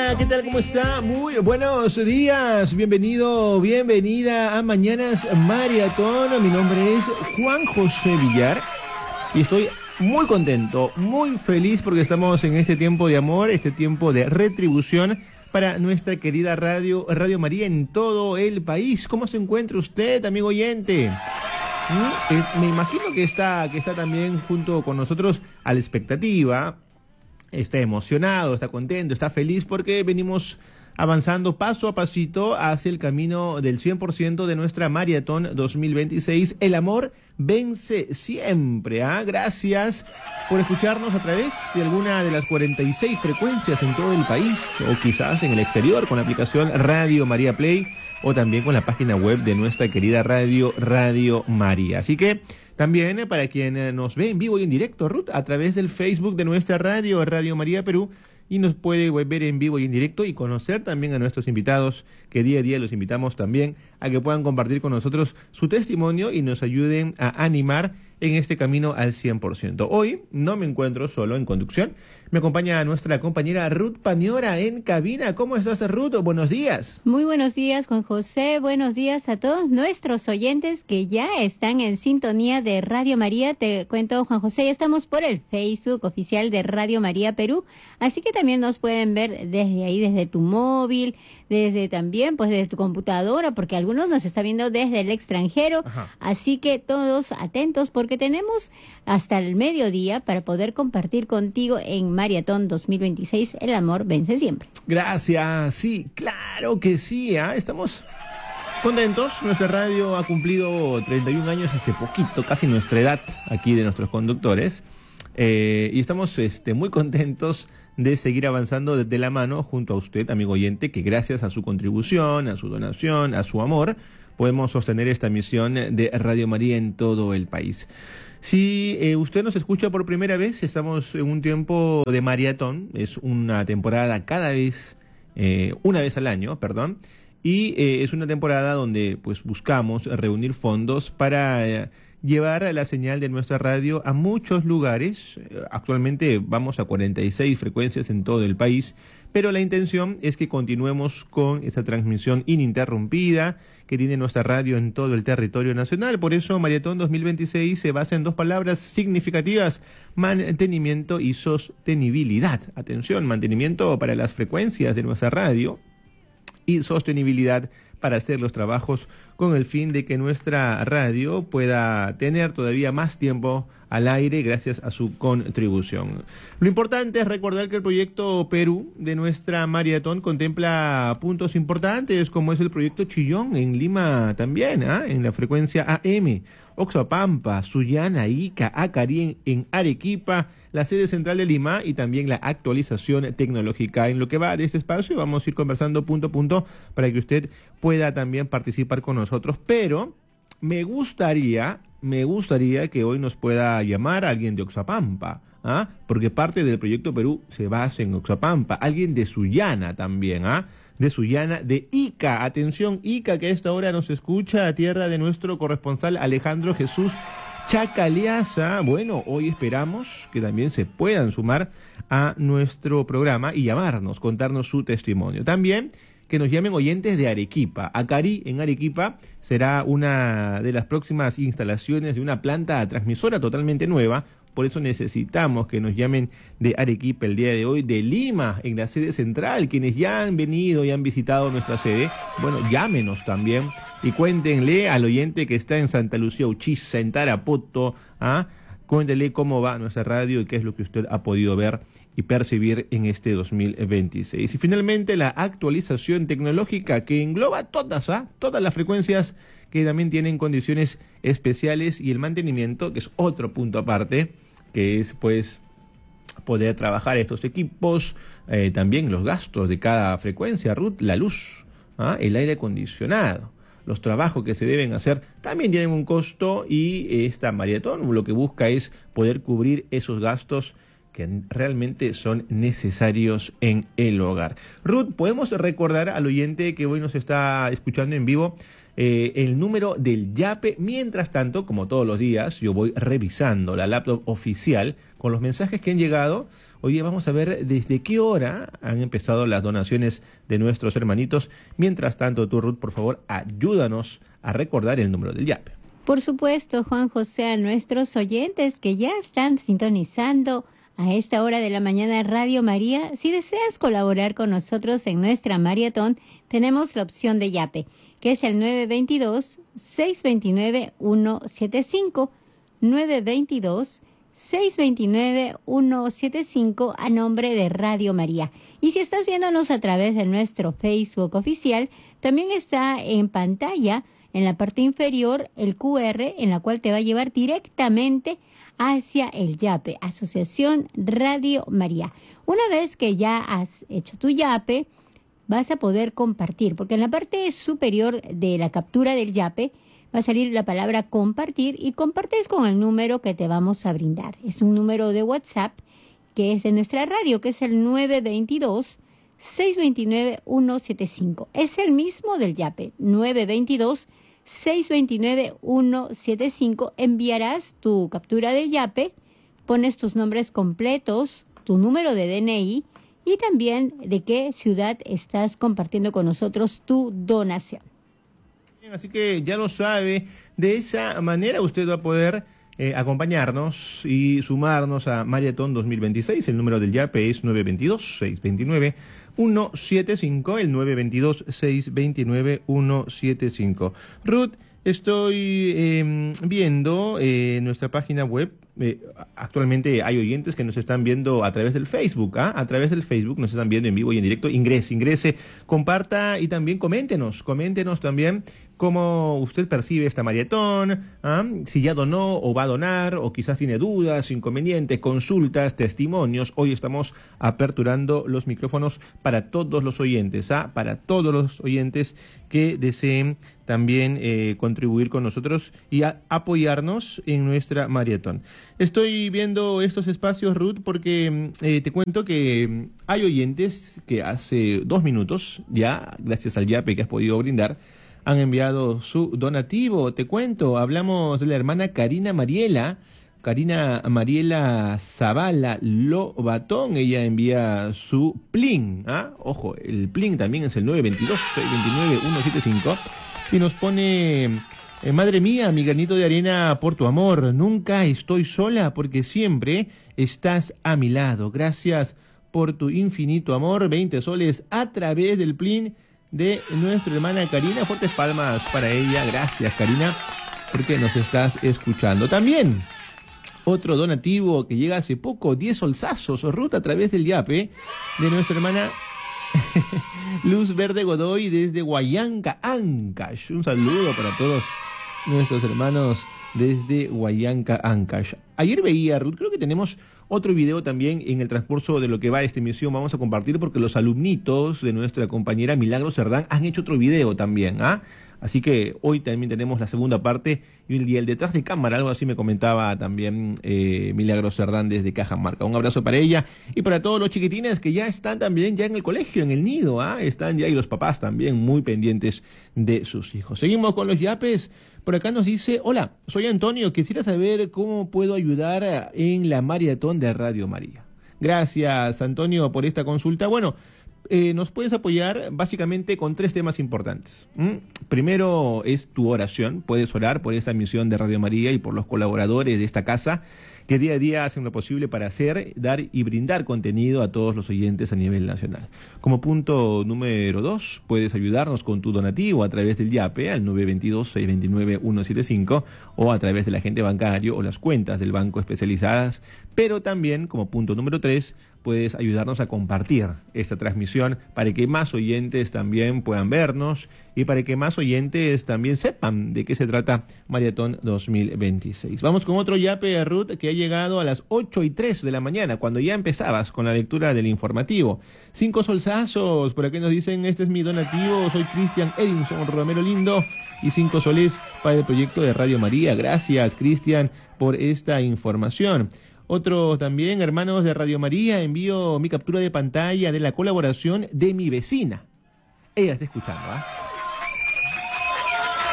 Hola, ¿qué tal? ¿Cómo está? Muy buenos días. Bienvenido, bienvenida a Mañanas Maratón. Mi nombre es Juan José Villar y estoy muy contento, muy feliz porque estamos en este tiempo de amor, este tiempo de retribución para nuestra querida Radio María en todo el país. ¿Cómo se encuentra usted, amigo oyente? Me imagino que está también junto con nosotros a la expectativa. Está emocionado, está contento, está feliz porque venimos avanzando paso a pasito hacia el camino del 100% de nuestra Maratón 2026. El amor vence siempre. Gracias por escucharnos a través de alguna de las 46 frecuencias en todo el país o quizás en el exterior con la aplicación Radio María Play o también con la página web de nuestra querida Radio María. Así que también para quien nos ve en vivo y en directo, Ruth, a través del Facebook de nuestra Radio María Perú, y nos puede ver en vivo y en directo y conocer también a nuestros invitados, que día a día los invitamos también a que puedan compartir con nosotros su testimonio y nos ayuden a animar en este camino al 100%. Hoy no me encuentro solo en conducción, me acompaña nuestra compañera Ruth Paniora en cabina. ¿Cómo estás, Ruth? Buenos días. Muy buenos días, Juan José. Buenos días a todos nuestros oyentes que ya están en sintonía de Radio María. Te cuento, Juan José, ya estamos por el Facebook oficial de Radio María Perú, así que también nos pueden ver desde ahí, desde tu móvil, desde también, pues desde tu computadora, porque algunos nos están viendo desde el extranjero. Ajá. Así que todos atentos porque tenemos hasta el mediodía para poder compartir contigo en Maratón 2026, el amor vence siempre. Gracias, sí, claro que sí, estamos contentos. Nuestra radio ha cumplido 31 años hace poquito, casi nuestra edad aquí de nuestros conductores, y estamos muy contentos de seguir avanzando de la mano junto a usted, amigo oyente, que gracias a su contribución, a su donación, a su amor, podemos sostener esta misión de Radio María en todo el país. Si usted nos escucha por primera vez, estamos en un tiempo de maratón, es una temporada una vez al año, y es una temporada donde pues buscamos reunir fondos para llevar la señal de nuestra radio a muchos lugares. Actualmente vamos a 46 frecuencias en todo el país, pero la intención es que continuemos con esa transmisión ininterrumpida que tiene nuestra radio en todo el territorio nacional. Por eso Maratón 2026 se basa en dos palabras significativas: mantenimiento y sostenibilidad. Atención, mantenimiento para las frecuencias de nuestra radio y sostenibilidad para hacer los trabajos con el fin de que nuestra radio pueda tener todavía más tiempo al aire gracias a su contribución. Lo importante es recordar que el proyecto Perú de nuestra maratón contempla puntos importantes como es el proyecto Chillón en Lima también, en la frecuencia AM, Oxapampa, Sullana, Ica, Acari en Arequipa, la sede central de Lima y también la actualización tecnológica. En lo que va de este espacio vamos a ir conversando punto a punto para que usted pueda también participar con nosotros, pero me gustaría que hoy nos pueda llamar alguien de Oxapampa, porque parte del proyecto Perú se basa en Oxapampa, alguien de Sullana también, de Sullana, de Ica. Atención, Ica, que a esta hora nos escucha a tierra de nuestro corresponsal Alejandro Jesús Chacaliaza. Bueno, hoy esperamos que también se puedan sumar a nuestro programa y llamarnos, contarnos su testimonio. También que nos llamen oyentes de Arequipa. Acari en Arequipa será una de las próximas instalaciones de una planta transmisora totalmente nueva. Por eso necesitamos que nos llamen de Arequipa el día de hoy, de Lima, en la sede central. Quienes ya han venido y han visitado nuestra sede, bueno, llámenos también y cuéntenle al oyente que está en Santa Lucía, Uchiza, en Tarapoto, cuéntenle cómo va nuestra radio y qué es lo que usted ha podido ver y percibir en este 2026. Y finalmente la actualización tecnológica que engloba todas las frecuencias que también tienen condiciones especiales y el mantenimiento, que es otro punto aparte, que es pues poder trabajar estos equipos, también los gastos de cada frecuencia, Ruth, la luz, el aire acondicionado, los trabajos que se deben hacer también tienen un costo y esta maratón lo que busca es poder cubrir esos gastos que realmente son necesarios en el hogar. Ruth, ¿podemos recordar al oyente que hoy nos está escuchando en vivo el número del Yape. Mientras tanto, como todos los días, yo voy revisando la laptop oficial con los mensajes que han llegado. Hoy día vamos a ver desde qué hora han empezado las donaciones de nuestros hermanitos. Mientras tanto, tú, Ruth, por favor, ayúdanos a recordar el número del Yape. Por supuesto, Juan José, a nuestros oyentes que ya están sintonizando a esta hora de la mañana Radio María, si deseas colaborar con nosotros en nuestra maratón, tenemos la opción de Yape, que es el 922-629-175, 922-629-175 a nombre de Radio María. Y si estás viéndonos a través de nuestro Facebook oficial, también está en pantalla, en la parte inferior, el QR, en la cual te va a llevar directamente hacia el Yape, Asociación Radio María. Una vez que ya has hecho tu Yape, vas a poder compartir, porque en la parte superior de la captura del Yape va a salir la palabra compartir y compartes con el número que te vamos a brindar. Es un número de WhatsApp que es de nuestra radio, que es el 922-629-175. Es el mismo del Yape, 922-629-175. Enviarás tu captura de Yape, pones tus nombres completos, tu número de DNI y también de qué ciudad estás compartiendo con nosotros tu donación. Así que ya lo sabe, de esa manera usted va a poder acompañarnos y sumarnos a Maratón 2026. El número del Yape es 922-629-175, el 922-629-175. Ruth, estoy viendo nuestra página web. Actualmente hay oyentes que nos están viendo a través del Facebook, a través del Facebook nos están viendo en vivo y en directo. Ingrese, comparta y también coméntenos también cómo usted percibe esta maratón, si ya donó o va a donar, o quizás tiene dudas, inconvenientes, consultas, testimonios. Hoy estamos aperturando los micrófonos para todos los oyentes, para todos los oyentes que deseen también contribuir con nosotros y apoyarnos en nuestra maratón. Estoy viendo estos espacios, Ruth, porque te cuento que hay oyentes que hace 2 minutos, ya gracias al Yape que has podido brindar, han enviado su donativo. Te cuento, hablamos de la hermana Karina Mariela Zavala Lobatón. Ella envía su PLIN, ojo, el PLIN también es el 922-629-175 y nos pone: madre mía, mi granito de arena por tu amor, nunca estoy sola porque siempre estás a mi lado. Gracias por tu infinito amor, 20 soles a través del PLIN de nuestra hermana Karina. Fuertes palmas para ella. Gracias, Karina, porque nos estás escuchando. También otro donativo que llega hace poco, 10 solsazos, Ruth, a través del Yape de nuestra hermana Luz Verde Godoy desde Huallanca, Ancash. Un saludo para todos nuestros hermanos desde Huallanca, Ancash. Ayer veía, Ruth, creo que tenemos otro video también en el transcurso de lo que va esta emisión. Vamos a compartir porque los alumnitos de nuestra compañera Milagros Cerdán han hecho otro video también, Así que hoy también tenemos la segunda parte y el detrás de cámara, algo así me comentaba también Milagros Cerdán desde Cajamarca. Un abrazo para ella y para todos los chiquitines que ya están también ya en el colegio, en el nido, están ya, y los papás también muy pendientes de sus hijos. Seguimos con los yapes. Por acá nos dice: hola, soy Antonio, quisiera saber cómo puedo ayudar en la maratón de Radio María. Gracias, Antonio, por esta consulta. Bueno, nos puedes apoyar básicamente con 3 temas importantes. Primero es tu oración. Puedes orar por esta misión de Radio María y por los colaboradores de esta casa que día a día hacen lo posible para hacer, dar y brindar contenido a todos los oyentes a nivel nacional. Como punto número 2, puedes ayudarnos con tu donativo a través del Yape al 922-629-175 o a través del agente bancario o las cuentas del banco especializadas. Pero también, como punto número 3, puedes ayudarnos a compartir esta transmisión para que más oyentes también puedan vernos y para que más oyentes también sepan de qué se trata Maratón 2026. Vamos con otro Yape, Ruth, que ha llegado a las 8:03 de la mañana, cuando ya empezabas con la lectura del informativo. 5 solsazos, por aquí nos dicen: este es mi donativo, soy Cristian Edinson Romero Lindo, y 5 soles para el proyecto de Radio María. Gracias, Cristian, por esta información. Otro también, hermanos de Radio María, envío mi captura de pantalla de la colaboración de mi vecina. Ella está escuchando,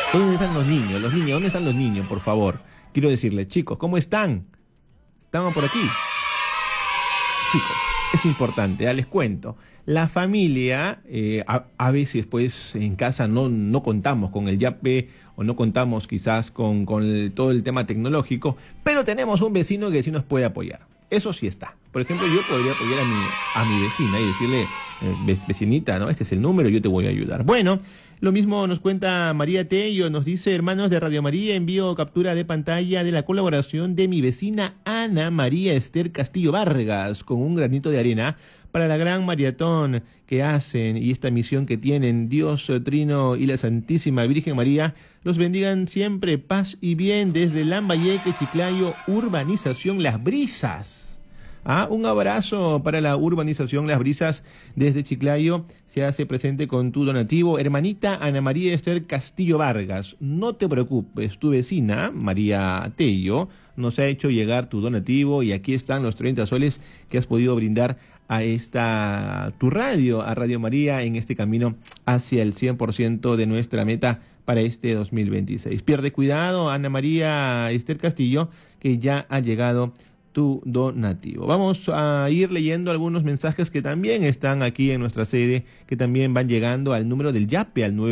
¿Dónde están los niños? Los niños, ¿dónde están los niños, por favor? Quiero decirles, chicos, ¿cómo están? ¿Estamos por aquí? Chicos, es importante, les cuento. La familia, a veces pues en casa no contamos con el YAPE o no contamos quizás con todo el tema tecnológico, pero tenemos un vecino que sí nos puede apoyar. Eso sí está. Por ejemplo, yo podría apoyar a mi vecina y decirle, vecinita, ¿no? Este es el número, yo te voy a ayudar. Bueno, lo mismo nos cuenta María Tello, nos dice, hermanos de Radio María, envío captura de pantalla de la colaboración de mi vecina Ana María Esther Castillo Vargas con un granito de arena para la gran maratón que hacen y esta misión que tienen. Dios Trino y la Santísima Virgen María los bendigan siempre, paz y bien desde Lambayeque, Chiclayo, urbanización Las Brisas. Un abrazo para la urbanización Las Brisas desde Chiclayo. Se hace presente con tu donativo. Hermanita Ana María Esther Castillo Vargas, no te preocupes, tu vecina María Tello nos ha hecho llegar tu donativo y aquí están los 30 soles que has podido brindar a tu radio, a Radio María, en este camino hacia el 100% de nuestra meta para este 2026. Pierde cuidado, Ana María Esther Castillo, que ya ha llegado tu donativo. Vamos a ir leyendo algunos mensajes que también están aquí en nuestra sede, que también van llegando al número del YAPE, al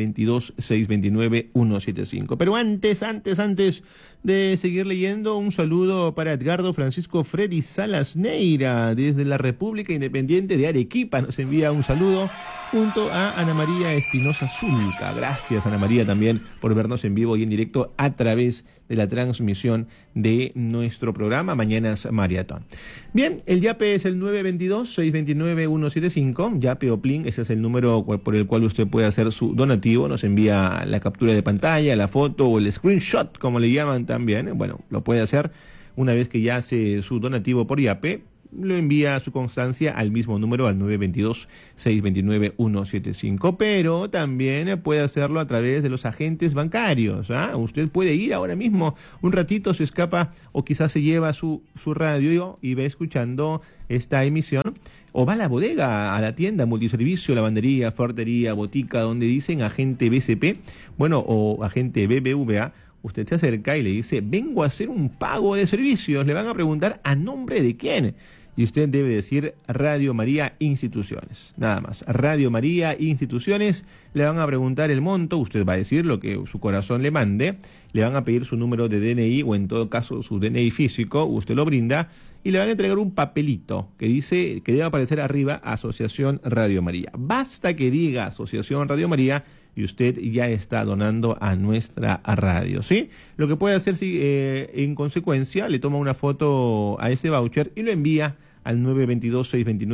922-629-175. Pero antes de seguir leyendo, un saludo para Edgardo Francisco Freddy Salas Neira, desde la República Independiente de Arequipa. Nos envía un saludo junto a Ana María Espinosa Zulca. Gracias, Ana María, también por vernos en vivo y en directo a través de la transmisión de nuestro programa Mañanas Maratón. Bien, el YAPE es el 922-629-175, YAPE o PLIN, ese es el número por el cual usted puede hacer su donativo. Nos envía la captura de pantalla, la foto o el screenshot, como le llaman también. Bueno, lo puede hacer una vez que ya hace su donativo por YAPE. Lo envía a su constancia al mismo número, al 922-629-175, pero también puede hacerlo a través de los agentes bancarios. Usted puede ir ahora mismo, un ratito se escapa o quizás se lleva su radio y va escuchando esta emisión, o va a la bodega, a la tienda, multiservicio, lavandería, ferretería, botica, donde dicen agente BCP, o agente BBVA. Usted se acerca y le dice, vengo a hacer un pago de servicios. Le van a preguntar a nombre de quién. Y usted debe decir Radio María Instituciones. Nada más. Radio María Instituciones. Le van a preguntar el monto. Usted va a decir lo que su corazón le mande. Le van a pedir su número de DNI o en todo caso su DNI físico. Usted lo brinda y le van a entregar un papelito que dice, que debe aparecer arriba, Asociación Radio María. Basta que diga Asociación Radio María y usted ya está donando a nuestra radio, ¿sí? Lo que puede hacer, en consecuencia, le toma una foto a ese voucher y lo envía al 922-629